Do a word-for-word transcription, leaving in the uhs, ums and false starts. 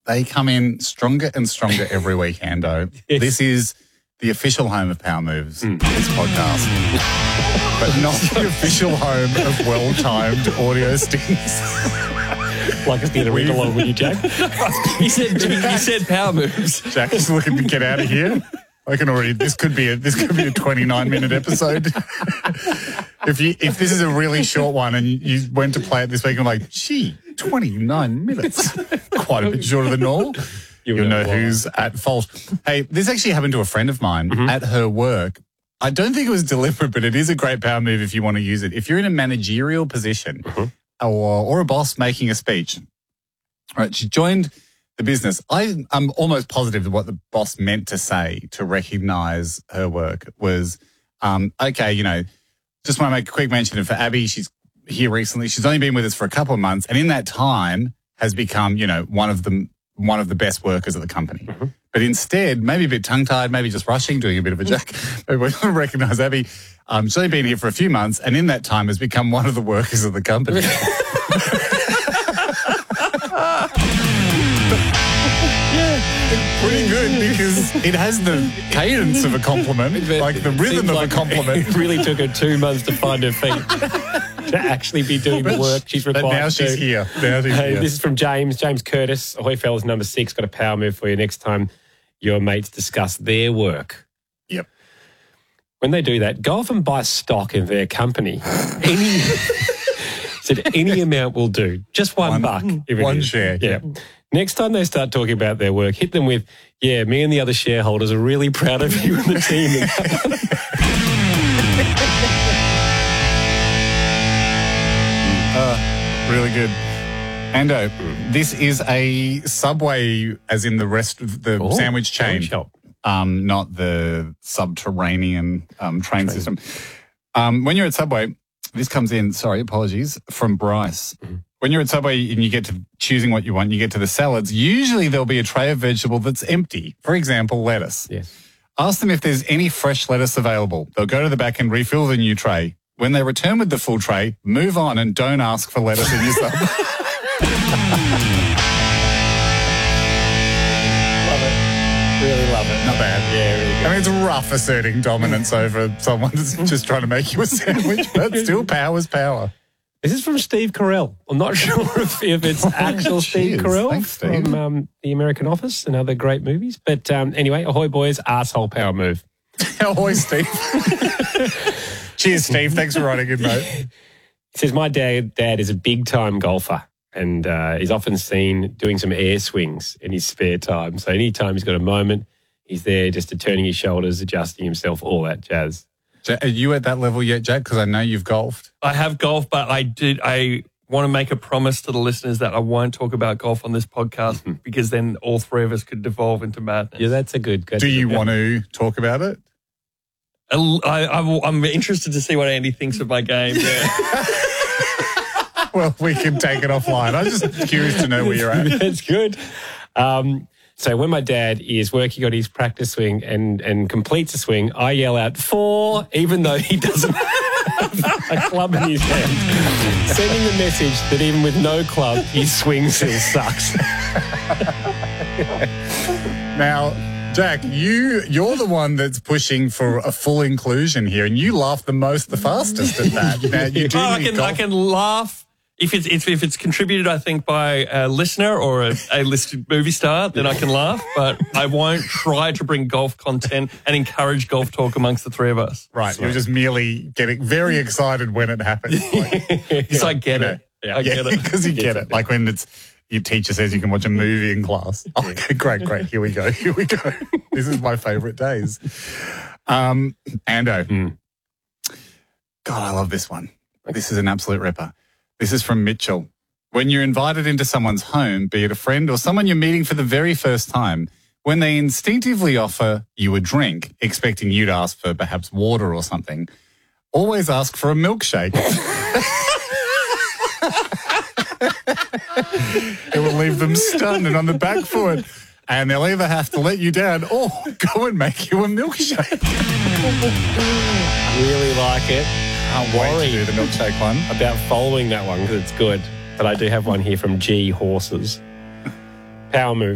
They come in stronger and stronger every week, Ando. Yes. This is the official home of Power Moves, mm. this podcast. But not the official home of well-timed audio stings. Like it's going to read along with you, Jack. He said, he said Power Moves. Jack is looking to get out of here. I can already. This could be a this could be a twenty-nine minute episode. if you if this is a really short one and you went to play it this week, I'm like, gee, twenty-nine minutes, quite a bit shorter than normal. You'll, You'll know, know who's at fault. Hey, this actually happened to a friend of mine mm-hmm. at her work. I don't think it was deliberate, but it is a great power move if you want to use it. If you're in a managerial position mm-hmm. or or a boss making a speech, right? She joined the business. I, I'm almost positive that what the boss meant to say to recognise her work was, um, okay, you know, just want to make a quick mention. And for Abby, she's here recently. She's only been with us for a couple of months, and in that time has become, you know, one of the one of the best workers at the company. Mm-hmm. But instead, maybe a bit tongue-tied, maybe just rushing, doing a bit of a jack. Maybe we don't recognise Abby. Um, she's only been here for a few months, and in that time has become one of the workers of the company. Pretty good because it has the cadence of a compliment, like the rhythm of like a compliment. It really took her two months to find her feet to actually be doing the work she's required but now to she's do. here. Now she's hey, here. This is from James. James Curtis, Ahoy Fellas number six, got a power move for you next time your mates discuss their work. Yep. When they do that, go off and buy stock in their company. Any said any amount will do. Just one, one buck. If one share. Yeah. yeah. Next time they start talking about their work, hit them with, yeah, me and the other shareholders are really proud of you and the team. uh, really good. Ando, this is a Subway, as in the rest of the oh, sandwich chain, shop. Um, not the subterranean um, train, train system. Um, when you're at Subway, this comes in, sorry, apologies, from Bryce. Mm-hmm. When you're at Subway and you get to choosing what you want, you get to the salads, usually there'll be a tray of vegetable that's empty. For example, lettuce. Yes. Ask them if there's any fresh lettuce available. They'll go to the back and refill the new tray. When they return with the full tray, move on and don't ask for lettuce in your sub. Love it. Really love it. Not bad. Yeah, really good. I mean, it's rough asserting dominance over someone that's just trying to make you a sandwich, but still power's power. This is from Steve Carell. I'm not sure if, if it's actual Steve Carell Thanks, Steve. from um, The American Office and other great movies. But um, anyway, ahoy, boys, arsehole power move. Ahoy, Steve. Cheers, Steve. Thanks for writing in, mate. He says, my dad, dad is a big-time golfer and uh, is often seen doing some air swings in his spare time. So anytime he's got a moment, he's there just to turning his shoulders, adjusting himself, all that jazz. Are you at that level yet, Jack? Because I know you've golfed. I have golfed, but I did. I want to make a promise to the listeners that I won't talk about golf on this podcast because then all three of us could devolve into madness. Yeah, that's a good. good Do you good. want to talk about it? I, I, I'm interested to see what Andy thinks of my game. Yeah. Well, we can take it offline. I'm just curious to know where you're at. That's good. Um, So when my dad is working on his practice swing and, and completes a swing, I yell out, four, even though he doesn't have a club in his hand, sending the message that even with no club, his swing still sucks. Now, Jack, you, you're the one that's pushing for a full inclusion here, and you laugh the most, the fastest at that. Now, you do oh, I, can, I can laugh. If it's, if, if it's contributed, I think, by a listener or a, a listed movie star, then I can laugh. But I won't try to bring golf content and encourage golf talk amongst the three of us. Right. So. You're just merely getting very excited when it happens. Like, because I get you it. know, Yeah, I yeah, get it. Because you get it. Like when it's your teacher says you can watch a movie in class. Oh, okay, great, great. Here we go. Here we go. This is my favourite days. Um, Ando. Mm. God, I love this one. This is an absolute ripper. This is from Mitchell. When you're invited into someone's home, be it a friend or someone you're meeting for the very first time, when they instinctively offer you a drink, expecting you to ask for perhaps water or something, always ask for a milkshake. It will leave them stunned and on the back foot, and they'll either have to let you down or go and make you a milkshake. Really like it. Can't wait to do the milkshake one. About following that one because it's good. But I do have one here from G Horses. Power move.